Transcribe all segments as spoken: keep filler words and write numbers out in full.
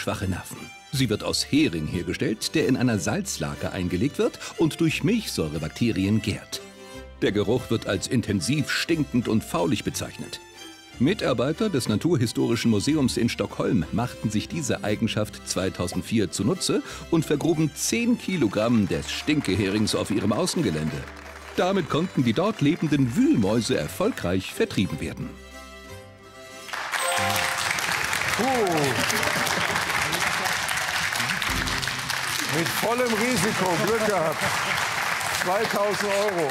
schwache Nerven. Sie wird aus Hering hergestellt, der in einer Salzlake eingelegt wird und durch Milchsäurebakterien gärt. Der Geruch wird als intensiv, stinkend und faulig bezeichnet. Mitarbeiter des Naturhistorischen Museums in Stockholm machten sich diese Eigenschaft zweitausendvier zunutze und vergruben zehn Kilogramm des Stinkeherings auf ihrem Außengelände. Damit konnten die dort lebenden Wühlmäuse erfolgreich vertrieben werden. Uh. Mit vollem Risiko, Glück gehabt. zweitausend Euro.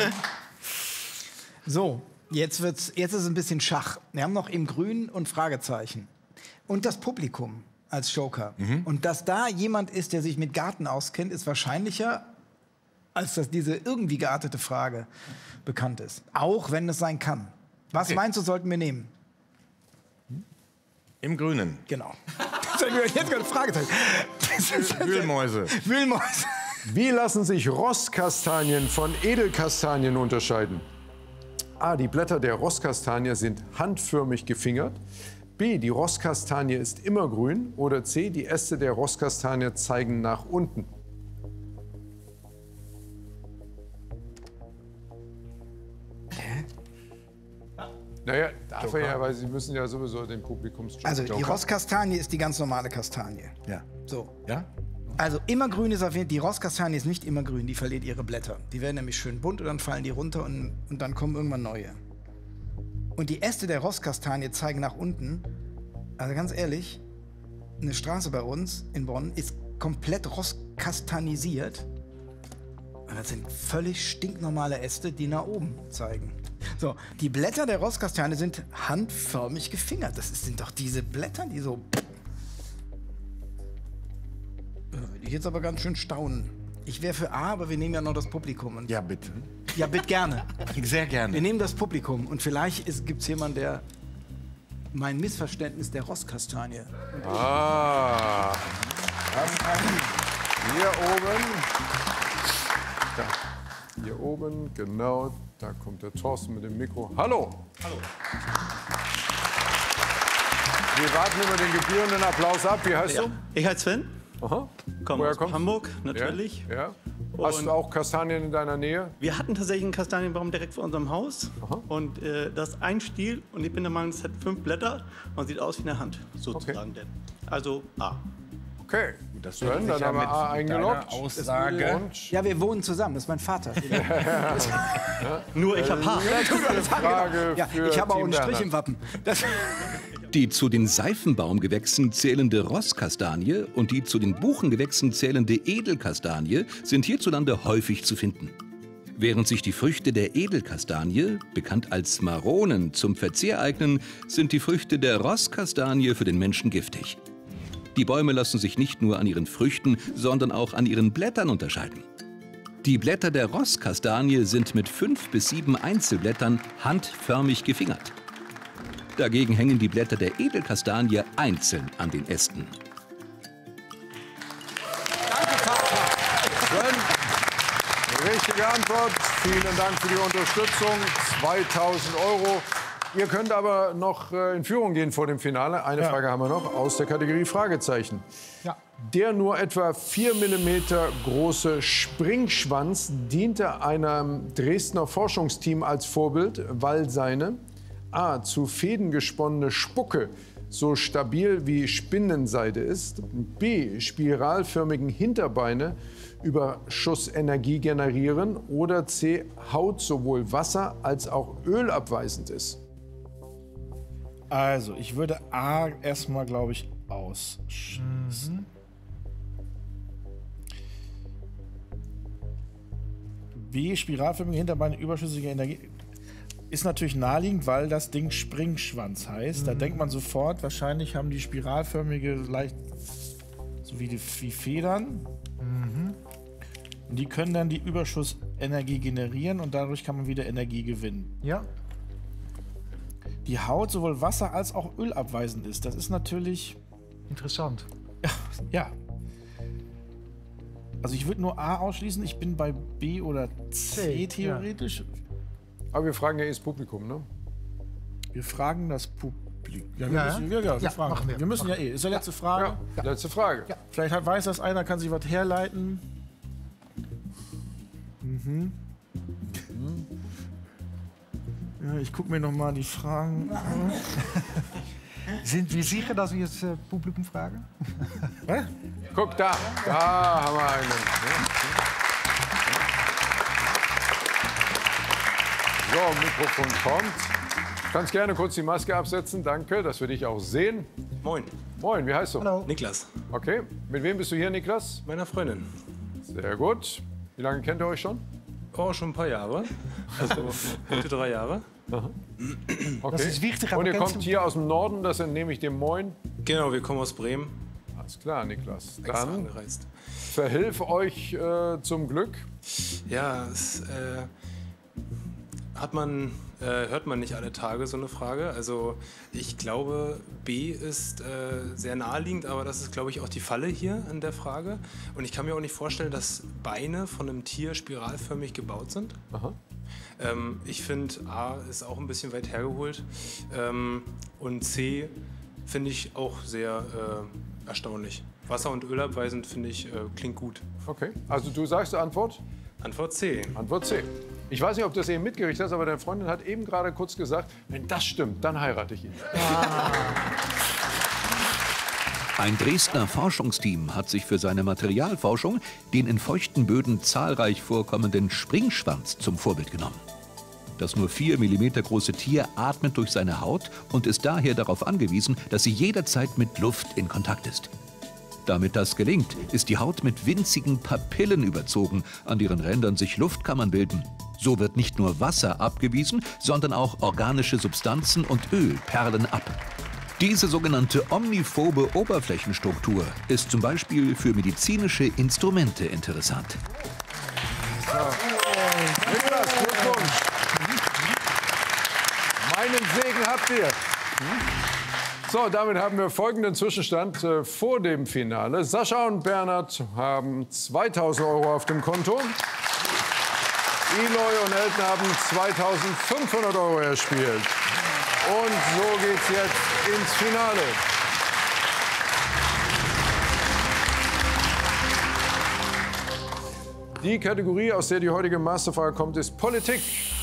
So, jetzt, wird's, jetzt ist es ein bisschen Schach. Wir haben noch im Grün und Fragezeichen. Und das Publikum als Joker. Mhm. Und dass da jemand ist, der sich mit Garten auskennt, ist wahrscheinlicher, als dass diese irgendwie geartete Frage bekannt ist. Auch wenn es sein kann. Was okay. meinst du, sollten wir nehmen? Im Grünen. Genau. Jetzt keine Fragezeichen. Wühlmäuse. Wühlmäuse. Wie lassen sich Rosskastanien von Edelkastanien unterscheiden? A. Die Blätter der Rosskastanie sind handförmig gefingert. B. Die Rosskastanie ist immergrün. Oder C. Die Äste der Rosskastanie zeigen nach unten. Hä? Naja, darf er ja, weil Sie müssen ja sowieso den Publikumsjoker. Also die Rosskastanie ist die ganz normale Kastanie. Ja. So. Ja? Also immergrün ist auf jeden Fall, die Rosskastanie ist nicht immergrün, die verliert ihre Blätter. Die werden nämlich schön bunt und dann fallen die runter und, und dann kommen irgendwann neue. Und die Äste der Rosskastanie zeigen nach unten. Also ganz ehrlich, eine Straße bei uns in Bonn ist komplett rosskastanisiert. Und das sind völlig stinknormale Äste, die nach oben zeigen. So, die Blätter der Rosskastanie sind handförmig gefingert. Das sind doch diese Blätter, die so... Da würde ich jetzt aber ganz schön staunen. Ich wäre für A, aber wir nehmen ja noch das Publikum. Und ja, bitte. Ja, bitte gerne. Sehr gerne. Wir nehmen das Publikum. Und vielleicht gibt es jemanden, der mein Missverständnis der Rosskastanie... Ah. Hier oben. Da. Hier oben, genau. Da kommt der Thorsten mit dem Mikro. Hallo. Hallo. Wir warten über den gebührenden Applaus ab. Wie heißt ja. du? Ich heiße Sven. Aha. Komm Woher aus kommst Hamburg, natürlich. Ja. ja. Hast du auch Kastanien in deiner Nähe? Wir hatten tatsächlich einen Kastanienbaum direkt vor unserem Haus. Aha. Und äh, das ist ein Stiel. Und ich bin der Meinung, es hat fünf Blätter und sieht aus wie eine Hand, sozusagen. Okay. Also A. Okay, das Sven, dann haben wir A eingeloggt. Aussage. Ja, wir wohnen zusammen, das ist mein Vater. ja. Nur ich habe Haar. Frage ja, für ich habe auch einen Team Strich Bernhard. im Wappen. Das Die zu den Seifenbaumgewächsen zählende Rosskastanie und die zu den Buchengewächsen zählende Edelkastanie sind hierzulande häufig zu finden. Während sich die Früchte der Edelkastanie, bekannt als Maronen, zum Verzehr eignen, sind die Früchte der Rosskastanie für den Menschen giftig. Die Bäume lassen sich nicht nur an ihren Früchten, sondern auch an ihren Blättern unterscheiden. Die Blätter der Rosskastanie sind mit fünf bis sieben Einzelblättern handförmig gefingert. Dagegen hängen die Blätter der Edelkastanie einzeln an den Ästen. Danke, Vater. Sven, richtige Antwort. Vielen Dank für die Unterstützung. zweitausend Euro. Ihr könnt aber noch äh, in Führung gehen vor dem Finale. Eine ja. Frage haben wir noch aus der Kategorie Fragezeichen. Ja. Der nur etwa vier Millimeter große Springschwanz diente einem Dresdner Forschungsteam als Vorbild, weil seine A. zu Fäden gesponnene Spucke so stabil wie Spinnenseide ist, B. spiralförmigen Hinterbeine Überschussenergie generieren oder C. Haut sowohl Wasser als auch Öl abweisend ist. Also, ich würde A erstmal, glaube ich, ausschließen. Mhm. B. Spiralförmige Hinterbeine, überschüssige Energie. Ist natürlich naheliegend, weil das Ding Springschwanz heißt. Mhm. Da denkt man sofort, wahrscheinlich haben die spiralförmige, leicht so wie, die, wie Federn. Mhm. Und die können dann die Überschussenergie generieren und dadurch kann man wieder Energie gewinnen. Ja. Die Haut sowohl Wasser als auch Öl abweisend ist. Das ist natürlich interessant. Ja, ja. Also ich würde nur A ausschließen. Ich bin bei B oder C, C theoretisch. Ja. Aber wir fragen ja eh das Publikum, ne? Wir fragen das Publikum. Ja, wir Ja, müssen, ja, ja, wir, ja, fragen. machen wir. wir müssen ja eh. Ist die letzte Frage. Ja, letzte Frage. Ja. Vielleicht hat, weiß das einer, kann sich was herleiten. Mhm. Ja, ich gucke mir noch mal die Fragen an. Sind wir sicher, dass wir das äh, Publikum fragen? Hä? Guck da, da haben wir einen. So, Mikrofon kommt. Du kannst gerne kurz die Maske absetzen, danke, dass wir dich auch sehen. Moin, Moin, wie heißt du? Hallo. Niklas, Okay, mit wem bist du hier, Niklas? meiner Freundin. Sehr gut. Wie lange kennt ihr euch schon? Oh, schon ein paar Jahre. Also gute drei Jahre. Okay. Das ist wichtig, aber Und ihr kennst kommt du- hier aus dem Norden, das entnehme ich dem Moin. Genau, wir kommen aus Bremen. Alles klar, Niklas. Extra Dann angereist. verhilf euch äh, zum Glück. Ja, es äh, hat man, äh, hört man nicht alle Tage so eine Frage. Also ich glaube, B ist äh, sehr naheliegend, aber das ist, glaube ich, auch die Falle hier an der Frage. Und ich kann mir auch nicht vorstellen, dass Beine von einem Tier spiralförmig gebaut sind. Aha. Ähm, ich finde, A ist auch ein bisschen weit hergeholt. Ähm, und C finde ich auch sehr äh, erstaunlich. Wasser- und ölabweisend finde ich, äh, klingt gut. Okay, also du sagst die Antwort? Antwort C. Antwort C. Ich weiß nicht, ob du das eben mitgekriegt hast, aber deine Freundin hat eben gerade kurz gesagt, wenn das stimmt, dann heirate ich ihn. Ein Dresdner Forschungsteam hat sich für seine Materialforschung den in feuchten Böden zahlreich vorkommenden Springschwanz zum Vorbild genommen. Das nur vier Millimeter große Tier atmet durch seine Haut und ist daher darauf angewiesen, dass sie jederzeit mit Luft in Kontakt ist. Damit das gelingt, ist die Haut mit winzigen Papillen überzogen, an deren Rändern sich Luftkammern bilden. So wird nicht nur Wasser abgewiesen, sondern auch organische Substanzen und Öl perlen ab. Diese sogenannte omniphobe Oberflächenstruktur ist zum Beispiel für medizinische Instrumente interessant. Niklas, Glückwunsch. Meinen Segen habt ihr. So, damit haben wir folgenden Zwischenstand äh, vor dem Finale. Sascha und Bernhard haben zweitausend Euro auf dem Konto. Eloy und Elton haben zweitausendfünfhundert Euro erspielt. Und so geht's jetzt ins Finale. Die Kategorie, aus der die heutige Masterfrage kommt, ist Politik.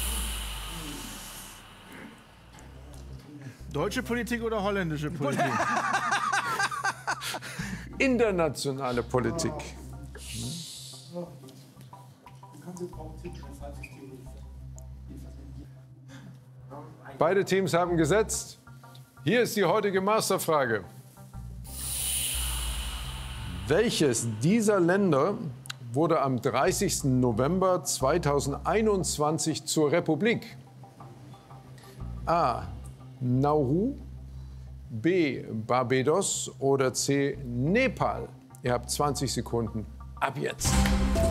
Deutsche Politik oder holländische Politik? Internationale Politik. Beide Teams haben gesetzt. Hier ist die heutige Masterfrage. Welches dieser Länder wurde am dreißigsten November zweitausendeinundzwanzig zur Republik? A. Nauru, B. Barbados oder C. Nepal? Ihr habt zwanzig Sekunden ab jetzt.